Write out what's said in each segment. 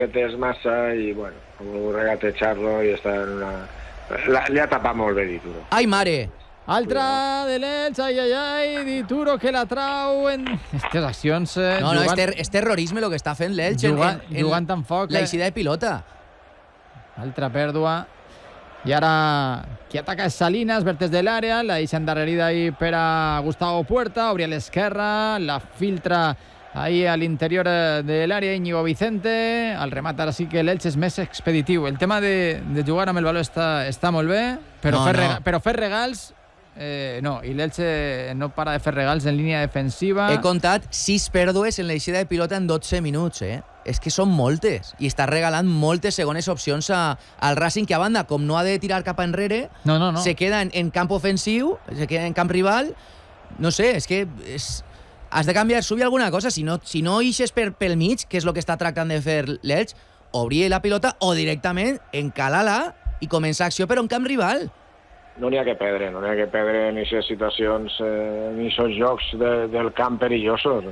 és massa i, bueno, ha volgut regatejar-lo i està en una... Li ha tapat molt bé Dituro. Ai, mare! Altra de l'Elx, ai, Dituro que la trau en... Aquestes accions... No, és terrorisme el que està fent l'Elx jugant amb foc. L'eixida de pilota. Altra pèrdua. I ara qui ataca és Salinas, vertes de l'àrea, la deixa endarrerida ahí per a Gustavo Puerta, obri a l'esquerra, la filtra ahí a l'interior de l'àrea Íñigo Vicente, al remat ara sí que l'Elx és més expeditiu. El tema de jugar amb el valor està molt bé, però fer regals no, i l'Elx no para de fer regals en línia defensiva. He contat 6 pèrdues en l'eixida de pilota en 12 minuts, És que són moltes, i està regalant moltes segones opcions al Racing, que a banda, com no ha de tirar cap enrere, se queda en camp ofensiu, se queda en camp rival. No sé, és que has de canviar, subir alguna cosa. Si no ixes pel mig, que és el que està tractant de fer l'Elx, obrir la pilota o directament encalar-la i començar acció per un camp rival. No n'hi ha que perdre en aquestes situacions, en aquests jocs del camp perillosos.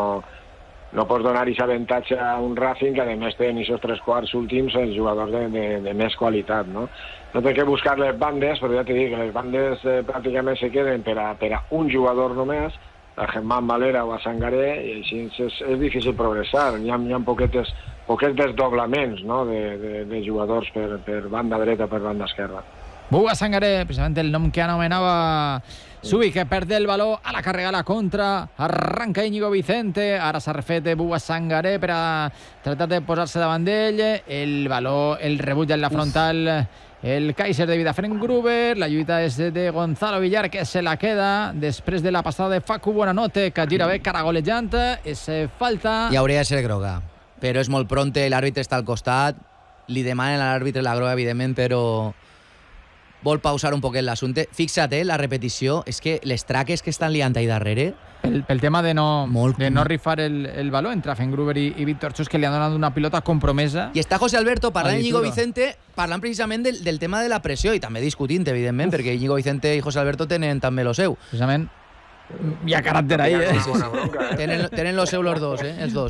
No pots donar aquest avantatge a un Racing que, a més, té en aquests 3/4 últims els jugadors de més qualitat, no? No té que buscar les bandes, però ja t'he dit que les bandes pràcticament se queden per a un jugador només, a Germán Valera o a Sangaré, i així és difícil progressar. Hi ha poquets desdoblaments, no?, de jugadors per banda dreta o per banda esquerra. Bouba Sangaré, precisament el nom que anomenava Subi, que perd el valor a la càrrega, a la contra, arranca Íñigo Vicente, ara s'ha refet Bouba Sangaré per a tratar de posar-se davant d'ell, el valor, el rebutja en la frontal el Kaiser de Vidafren Gruber, la lluita és de Gonzalo Villar, que se la queda després de la passada de Facu Buonanotte, que gira bé caragolejant, és falta. I hauria de ser groga, però és molt pronte, l'àrbitre està al costat, li demanen a l'àrbitre la groga, evidentment, però vol pausar un poquet l'assumpte. Fixa't, la repetició, és que les traques que estan liant ahí darrere... Pel tema de no rifar el valor entre Fengruber i Víctor Chus, que li han donat una pilota compromesa. I està José Alberto parlant Íñigo Vicente, parlant precisament del tema de la pressió, i també discutint, evidentment, perquè Íñigo Vicente i José Alberto tenen també lo seu. Precisament, hi ha caràcter ahí, Tenen lo seu los dos, els dos.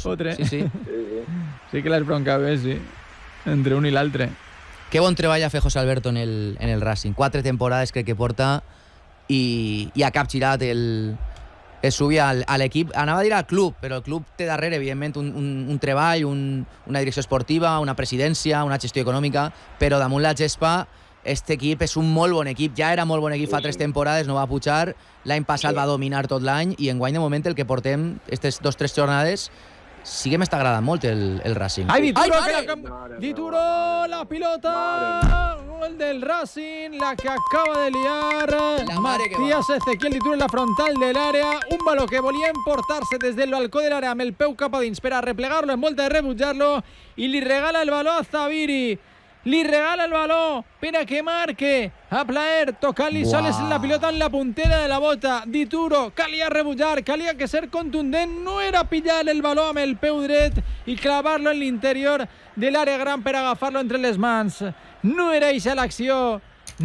Sí que les bronca bé, sí, entre un i l'altre. Que bon treball ha fet José Alberto en el Racing. 4 temporades crec que porta i ha capgirat el subir a l'equip. Anava a dir al club, però el club té darrere, evidentment, un treball, una direcció esportiva, una presidència, una gestió econòmica, però damunt la gespa, este equip és un molt bon equip. Ja era molt bon equip fa 3 temporades, no va pujar. L'any passat va dominar tot l'any i enguany, de moment, el que portem aquestes 2-3 jornades sí que m'està agradant molt el Racing. Ai, Dituro, la pilota, gol del Racing, la que acaba de liar Matías Ezequiel Dituro en la frontal del área, un baló que volia emportar-se des del balcó de l'àrea amb el peu cap a dins per a replegar-lo en volta de rebutjar-lo, i li regala el baló a Zaviri. Li regala el baló per a que marque a plaer, tocant-li soles en la pilota en la puntera de la bota. Dituro, calia rebutjar, calia que ser contundent, no era pillar el baló amb el peu dret i clavar-lo en l'interior de l'àrea gran per agafar-lo entre les mans. No era eixa l'acció,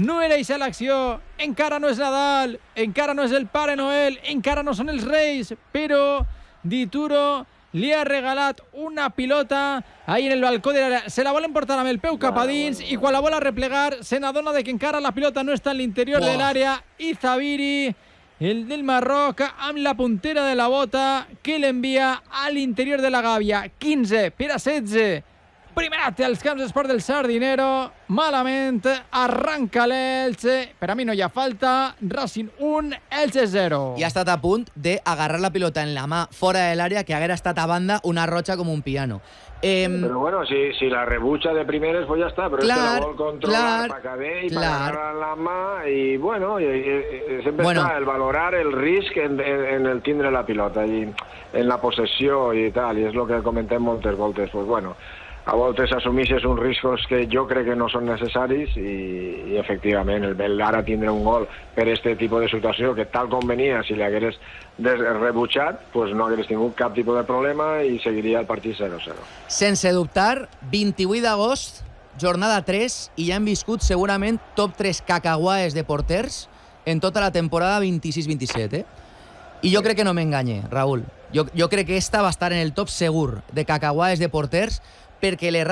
encara no és Nadal, encara no és el Pare Noel, encara no són els Reis, però Dituro li ha regalat una pilota ahí en el balcó de l'àrea. Se la volen portar amb el peu cap a dins i quan la vol arreplegar se n'adona de que encara la pilota no està en l'interior de l'àrea i Zaviri, el del Marroc, amb la puntera de la bota que l'envia a l'interior de la gàbia. 15 per a 16. Primer acte als camps d'esport del Sardinero. Malament, arranca l'Elx. Per a mi no hi ha falta. Racing 1, Elx 0. I ha estat a punt d'agarrar la pilota en la mà fora de l'àrea, que haguera estat a banda una roja com un piano. Però bueno, si la rebutja de primeres, pues ja està, però és que la vol controlar per caber i per agarrar la mà, i bueno, sempre està el valorar el risc en el tindre la pilota i en la possessió i tal, i és el que comentem moltes voltes. Pues bueno, a voltes assumeixes uns riscos que jo crec que no són necessaris i efectivament, el ara tindre un gol per aquest tipus de situació que tal com venia, si li hagueres rebutjat, pues no hagueres tingut cap tipus de problema i seguiria el partit 0-0. Sense dubtar, 28 d'agost, jornada 3, i ja hem viscut segurament top 3 cacahuaes de porters en tota la temporada 26-27, I jo crec que no m'enganye, Raül. Jo crec que esta va estar en el top segur de cacahuaes de porters, perquè les